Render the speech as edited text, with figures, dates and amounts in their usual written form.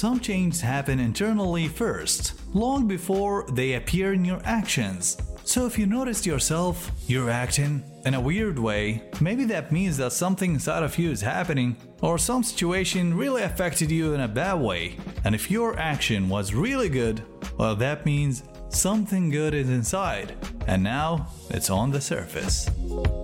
some changes happen internally first, long before they appear in your actions. So if you noticed yourself, you're acting in a weird way, maybe that means that something inside of you is happening, or some situation really affected you in a bad way. And if your action was really good, well, that means something good is inside, and now it's on the surface.